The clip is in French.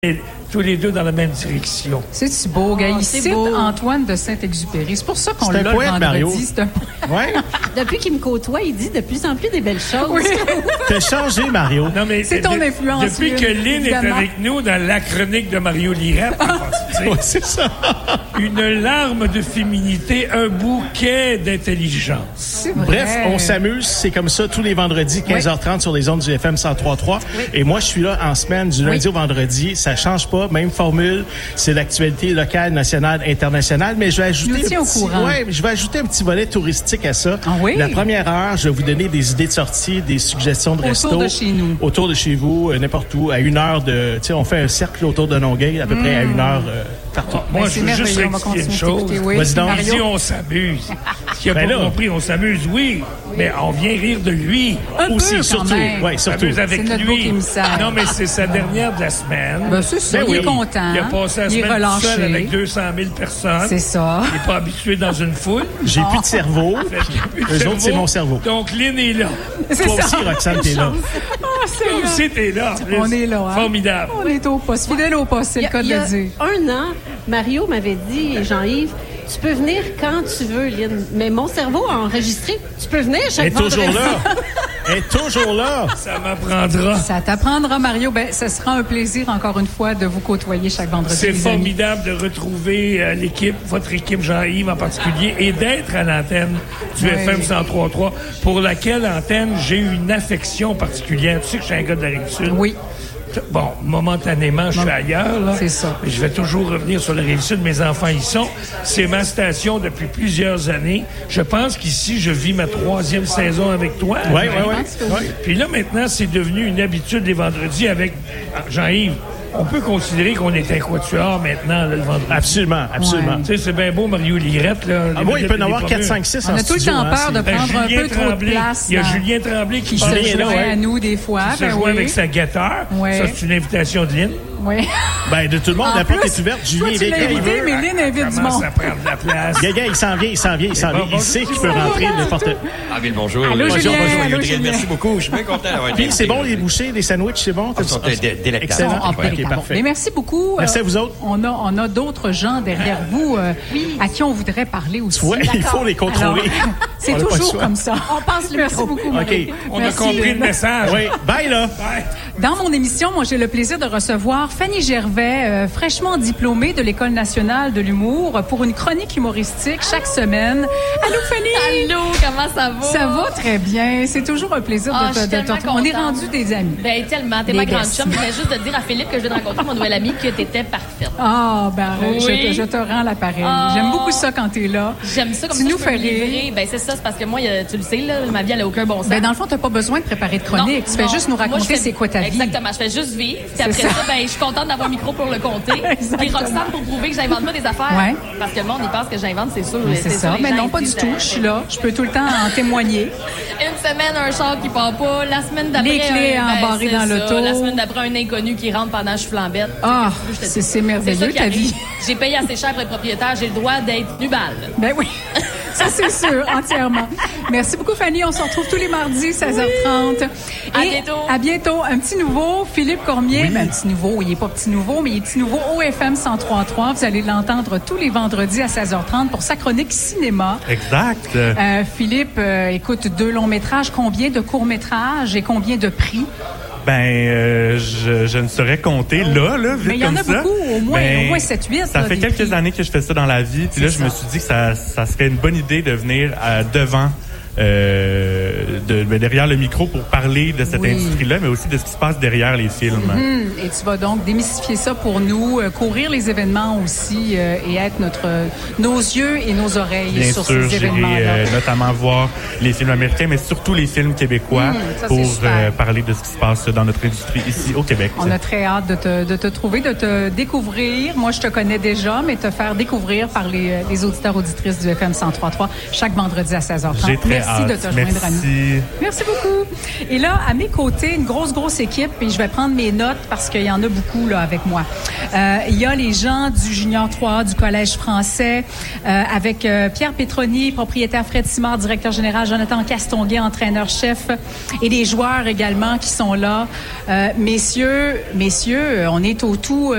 tous les deux dans la même direction. C'est beau, gars. Il cite Antoine de Saint-Exupéry. C'est pour ça qu'on l'a le vendredi. Mario. Ouais. Depuis qu'il me côtoie, il dit de plus en plus des belles choses. Oui. T'as changé, Mario. Non, mais c'est ton influence. Depuis que Lynn est avec nous dans la chronique de Mario Lirette, c'est ça. Une larme de féminité, un bouquet d'intelligence. C'est vrai. Bref, on s'amuse. C'est comme ça tous les vendredis, 15h30 sur les ondes du FM 103.3. Oui. Et moi, je suis là en semaine du lundi au vendredi. Ça change pas. Même formule. C'est l'actualité locale, nationale, internationale. Mais je vais ajouter je vais ajouter un petit volet touristique à ça. Ah oui? La première heure, je vais vous donner des idées de sortie, des suggestions de resto. Autour de chez nous. Autour de chez vous, n'importe où. À 1 heure de... Tu sais, on fait un cercle autour de Longueuil, à peu près à 1 heure partout. Moi, je veux juste rectifier une chose. Vas-y donc. Si on s'amuse. Ce qu'il n'a pas compris, on s'amuse, oui. Mais on vient rire de lui. Un aussi, peu, surtout. Oui, surtout. Avec c'est lui. Non, mais c'est sa dernière de la semaine. Ben, c'est ça. Il est content. Il a passé la semaine tout seul avec 200 000 personnes. C'est ça. Il n'est pas habitué dans une foule. J'ai plus de cerveau. Eux autres, c'est mon cerveau. Donc, Lynn est là. Toi aussi, Roxane, t'es là. Toi aussi, t'es là. On est là. Hein? Formidable. On est au poste. Fidèle au poste, c'est le cas de le dire. Un an, Mario m'avait dit, Jean-Yves, tu peux venir quand tu veux, Lynn. Mais mon cerveau a enregistré. Tu peux venir chaque vendredi. Elle est toujours là. Elle est toujours là. Ça m'apprendra. Ça t'apprendra, Mario. Ben, ce sera un plaisir, encore une fois, de vous côtoyer chaque vendredi. C'est formidable de retrouver l'équipe, votre équipe, Jean-Yves en particulier, et d'être à l'antenne du FM 103.3, pour laquelle antenne j'ai une affection particulière. Tu sais que je suis un gars de la Rive-Sud. Oui. Bon, momentanément, je suis ailleurs, là. C'est ça. Mais je vais toujours revenir sur la Rive-Sud. Mes enfants y sont. C'est ma station depuis plusieurs années. Je pense qu'ici, je vis ma 3e saison avec toi. Oui. Puis là, maintenant, c'est devenu une habitude les vendredis avec Jean-Yves. On peut considérer qu'on est un quatuor maintenant, là, le vendredi. Absolument. Tu sais, c'est bien beau, Mario Lirette, là. Moi, il peut y en avoir 4, 5, 6 en studio. On a tout le temps peur de prendre un peu trop de place. Il y a Julien Tremblay qui se joint à nous des fois. Qui se joint avec sa guitare. Ça, c'est une invitation de Lynn. Oui. Ben, de tout le monde, la porte est ouverte. Julien est invité, mais Lynn invite du monde. Ça prend de la place. Gaga, il s'en vient. Il sait qu'il peut rentrer n'importe où. Ah, bien, bonjour. Allô, Julien. Merci beaucoup. Je suis bien content d'avoir été. Puis, c'est bon, les bouchées, les sandwichs, c'est bon? Ils sont délectables. Excellent. OK, parfait. Mais merci beaucoup. Merci à vous autres. On a d'autres gens derrière vous à qui on voudrait parler aussi. Oui, il faut les contrôler. Alors, c'est toujours comme ça. On passe le micro. Beaucoup, OK. On a compris le message. Oui. Bye, là. Bye. Dans mon émission, moi, j'ai le plaisir de recevoir Fanny Gervais, fraîchement diplômée de l'École nationale de l'humour, pour une chronique humoristique chaque semaine. Allô, Fanny! Allô, comment ça va? Ça va très bien. C'est toujours un plaisir de te retrouver. On est rendus des amis. Ben, tellement. T'es ma grande chum. Je voulais juste te dire à Philippe que je viens de rencontrer mon nouvel ami que t'étais parfaite. Ah, ben, oui. je te rends l'appareil. J'aime beaucoup ça quand t'es là. J'aime ça comme tu ça. nous fais rire. Ben, c'est ça. C'est parce que moi, tu le sais, là, ma vie, elle n'a aucun bon sens. Ben, dans le fond, t'as pas besoin de préparer de chronique. Tu fais juste nous raconter c'est quoi ta vie. Exactement. Je fais juste vivre. Puis après ça, ben, je suis contente d'avoir un micro pour le compter. Puis Roxane pour prouver que j'invente pas des affaires. Ouais. Parce que le monde, il pense que j'invente, c'est sûr. C'est ça. Mais non, pas du tout. Je suis là. Je peux tout le temps en témoigner. Une semaine, un char qui part pas. La semaine d'après, les clés embarrées dans l'auto. La semaine d'après, un inconnu qui rentre pendant que je flambette. Ah, c'est merveilleux ta vie. J'ai payé assez cher pour être propriétaire. J'ai le droit d'être nubale. Ben oui. Ça, c'est sûr, entièrement. Merci beaucoup, Fanny. On se retrouve tous les mardis, 16h30. À bientôt. À bientôt. Un petit nouveau, Philippe Cormier. Ben, un petit nouveau, il n'est pas petit nouveau, mais il est petit nouveau au FM 103.3. Vous allez l'entendre tous les vendredis à 16h30 pour sa chronique cinéma. Exact. Philippe, écoute, 2 longs métrages. Combien de courts métrages et combien de prix? Ben, je ne saurais compter là, vite comme ça. Mais il y en a beaucoup, au moins 7-8. Ça fait quelques années que je fais ça dans la vie. Puis là, je me suis dit que ça serait une bonne idée de venir devant derrière le micro pour parler de cette industrie-là, mais aussi de ce qui se passe derrière les films. Et tu vas donc démystifier ça pour nous, courir les événements aussi et être nos yeux et nos oreilles bien sur sûr, ces événements-là. Notamment voir les films américains, mais surtout les films québécois pour parler de ce qui se passe dans notre industrie ici au Québec. On a très hâte de te trouver, de te découvrir. Moi, je te connais déjà, mais te faire découvrir par les auditeurs, auditrices du FM 103.3 chaque vendredi à 16h30. J'ai très Merci de te joindre à nous. Merci beaucoup. Et là, à mes côtés, une grosse équipe, et je vais prendre mes notes parce qu'il y en a beaucoup là avec moi. Il y a les gens du Junior 3A du Collège français, avec Pierre Petroni, propriétaire Fred Simard, directeur général, Jonathan Castonguay, entraîneur-chef, et les joueurs également qui sont là. Messieurs, on est au tout